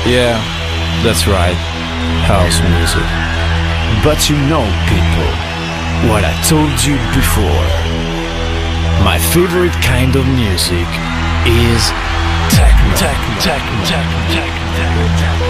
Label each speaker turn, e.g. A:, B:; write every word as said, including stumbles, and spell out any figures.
A: Yeah, that's right. House music.
B: But you know, people, what I told you before. My favorite kind of music is techno. Techno. Techno. Techno. Techno. Techno.